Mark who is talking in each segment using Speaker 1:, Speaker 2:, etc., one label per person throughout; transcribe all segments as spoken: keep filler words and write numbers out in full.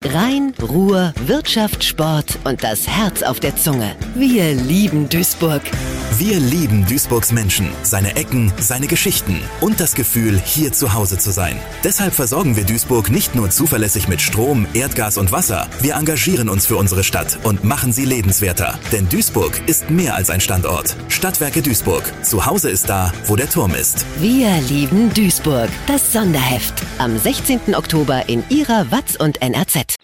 Speaker 1: Rhein, Ruhr, Wirtschaft, Sport und das Herz auf der Zunge. Wir lieben Duisburg.
Speaker 2: Wir lieben Duisburgs Menschen, seine Ecken, seine Geschichten und das Gefühl, hier zu Hause zu sein. Deshalb versorgen wir Duisburg nicht nur zuverlässig mit Strom, Erdgas und Wasser. Wir engagieren uns für unsere Stadt und machen sie lebenswerter. Denn Duisburg ist mehr als ein Standort. Stadtwerke Duisburg. Zu Hause ist da, wo der Turm ist.
Speaker 1: Wir lieben Duisburg. Das Sonderheft. Am sechzehnten Oktober in Ihrer Watz und N R Z.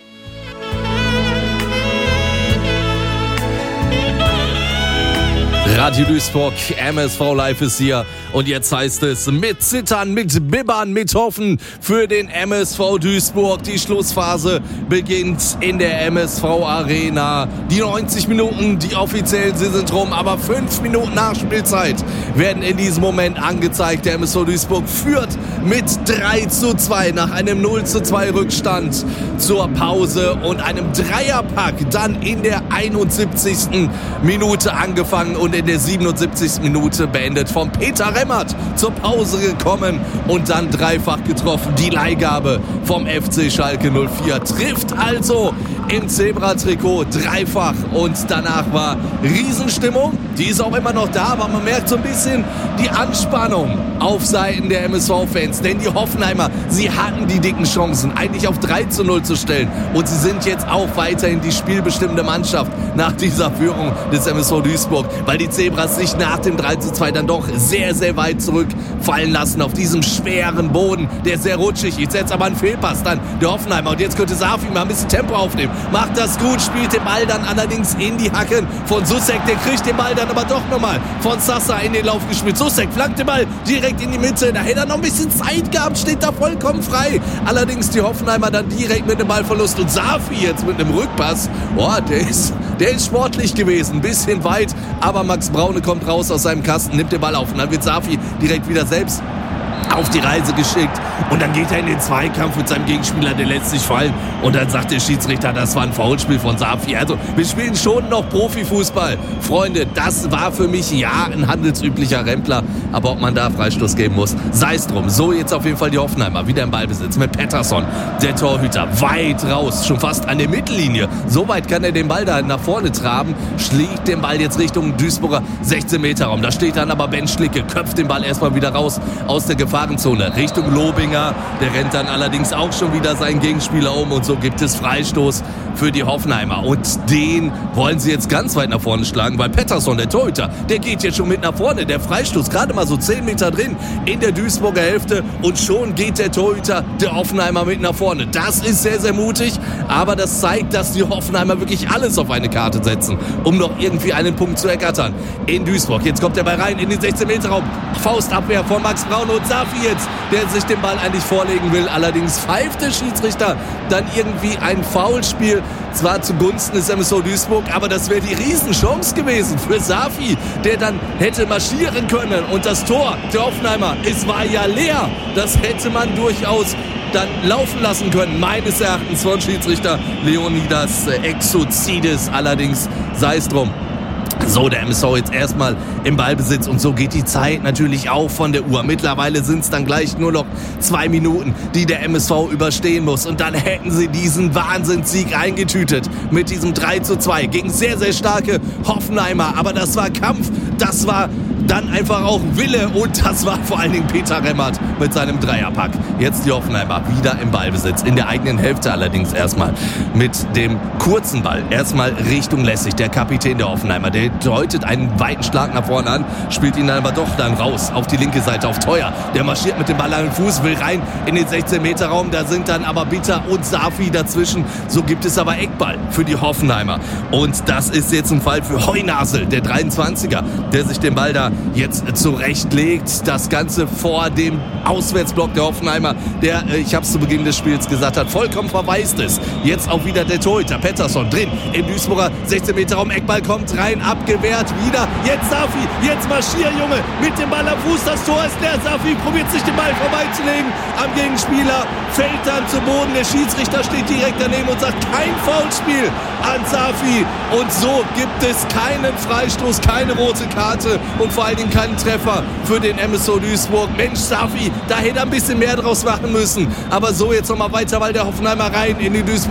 Speaker 3: Radio Duisburg, M S V Live ist hier und jetzt heißt es mit Zittern, mit Bibbern, mit Hoffen für den M S V Duisburg. Die Schlussphase beginnt in der M S V Arena. Die neunzig Minuten, die offiziell sind rum, aber fünf Minuten Nachspielzeit werden in diesem Moment angezeigt. Der M S V Duisburg führt mit drei zu zwei nach einem null zu zwei Rückstand zur Pause und einem Dreierpack dann in der einundsiebzigsten Minute angefangen und in der siebenundsiebzigsten Minute beendet von Peter Remmert, zur Pause gekommen und dann dreifach getroffen. Die Leihgabe vom F C Schalke null vier trifft also im Zebra-Trikot dreifach und danach war Riesenstimmung. Die ist auch immer noch da, aber man merkt so ein bisschen die Anspannung auf Seiten der M S V-Fans, denn die Hoffenheimer, sie hatten die dicken Chancen, eigentlich auf drei zu null zu stellen und sie sind jetzt auch weiterhin die spielbestimmende Mannschaft nach dieser Führung des M S V Duisburg, weil die Zebras sich nach dem drei zu zwei dann doch sehr, sehr weit zurückfallen lassen auf diesem schweren Boden, der ist sehr rutschig. Jetzt setzt aber ein Fehlpass dann der Hoffenheimer und jetzt könnte Safi mal ein bisschen Tempo aufnehmen. Macht das gut, spielt den Ball dann allerdings in die Hacken von Susek, der kriegt den Ball dann aber doch nochmal von Sasa in den Lauf gespielt. Susek flankt den Ball direkt in die Mitte, da hätte er noch ein bisschen Zeit gehabt, steht da vollkommen frei. Allerdings die Hoffenheimer dann direkt mit dem Ballverlust und Safi jetzt mit einem Rückpass. Boah, der ist, der ist sportlich gewesen, ein bisschen weit, aber Max Braune kommt raus aus seinem Kasten, nimmt den Ball auf und dann wird Safi direkt wieder selbst auf die Reise geschickt und dann geht er in den Zweikampf mit seinem Gegenspieler, der lässt sich fallen und dann sagt der Schiedsrichter, das war ein Foulspiel von Safi. Also wir spielen schon noch Profifußball. Freunde, das war für mich ja ein handelsüblicher Rempler, aber ob man da Freistoß geben muss, sei es drum. So jetzt auf jeden Fall die Hoffenheimer, wieder im Ballbesitz mit Pettersson, der Torhüter, weit raus, schon fast an der Mittellinie. So weit kann er den Ball da nach vorne traben, schlägt den Ball jetzt Richtung Duisburger sechzehn Meter Raum. Da steht dann aber Ben Schlicke, köpft den Ball erstmal wieder raus aus der Gefahrenzone Richtung Lobinger. Der rennt dann allerdings auch schon wieder seinen Gegenspieler um und so gibt es Freistoß für die Hoffenheimer. Und den wollen sie jetzt ganz weit nach vorne schlagen, weil Pettersson, der Torhüter, der geht jetzt schon mit nach vorne. Der Freistoß gerade mal so zehn Meter drin in der Duisburger Hälfte und schon geht der Torhüter der Hoffenheimer mit nach vorne. Das ist sehr, sehr mutig, aber das zeigt, dass die Hoffenheimer wirklich alles auf eine Karte setzen, um noch irgendwie einen Punkt zu ergattern in Duisburg. Jetzt kommt der Ball rein in den sechzehn Meter Raum. Faustabwehr von Max Braun und Safi jetzt, der sich den Ball eigentlich vorlegen will. Allerdings pfeift der Schiedsrichter dann irgendwie ein Foulspiel, zwar zugunsten des M S V Duisburg, aber das wäre die Riesenchance gewesen für Safi, der dann hätte marschieren können. Und das Tor der Hoffenheimer, es war ja leer. Das hätte man durchaus dann laufen lassen können, meines Erachtens von Schiedsrichter Leonidas Exozides. Allerdings sei es drum. So, der M S V jetzt erstmal im Ballbesitz und so geht die Zeit natürlich auch von der Uhr. Mittlerweile sind es dann gleich nur noch zwei Minuten, die der M S V überstehen muss. Und dann hätten sie diesen Wahnsinnssieg eingetütet mit diesem drei zu zwei gegen sehr, sehr starke Hoffenheimer. Aber das war Kampf, das war dann einfach auch Wille und das war vor allen Dingen Peter Remmert mit seinem Dreierpack. Jetzt die Hoffenheimer wieder im Ballbesitz, in der eigenen Hälfte allerdings erstmal mit dem kurzen Ball. Erstmal Richtung Lessig, der Kapitän der Hoffenheimer, der deutet einen weiten Schlag nach vorne an, spielt ihn dann aber doch dann raus auf die linke Seite auf Teuer. Der marschiert mit dem Ball an den Fuß, will rein in den sechzehn Meter Raum, da sind dann aber Bitter und Safi dazwischen. So gibt es aber Eckball für die Hoffenheimer und das ist jetzt ein Fall für Heunasel, der dreiundzwanziger, der sich den Ball da jetzt zurechtlegt. Das Ganze vor dem Auswärtsblock der Hoffenheimer, der, ich habe es zu Beginn des Spiels gesagt hat, vollkommen verwaist ist. Jetzt auch wieder der Torhüter Pettersson drin im Duisburger sechzehn Meter Raum. Eckball kommt rein, abgewehrt, wieder. Jetzt Safi, jetzt marschier, Junge, mit dem Ball am Fuß. Das Tor ist leer. Safi probiert sich den Ball vorbeizulegen am Gegenspieler, fällt dann zu Boden. Der Schiedsrichter steht direkt daneben und sagt, kein Foulspiel an Safi. Und so gibt es keinen Freistoß, keine rote Karte und vor allen Dingen keinen Treffer für den M S V Duisburg. Mensch, Safi, da hätte er ein bisschen mehr draus machen müssen. Aber so jetzt nochmal weiter, weil der Hoffenheimer rein in die Duisburg